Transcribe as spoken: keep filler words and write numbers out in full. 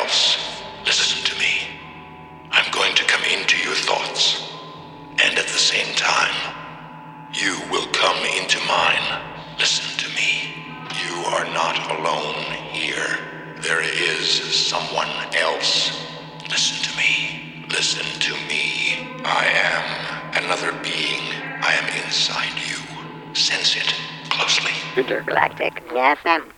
else. Listen to me. I'm going to come into your thoughts. And at the same time, you will come into mine. Listen to me. You are not alone here. There is someone else. Listen to me. Listen to me. I am another being. I am inside you. Sense it closely. Intergalactic F M.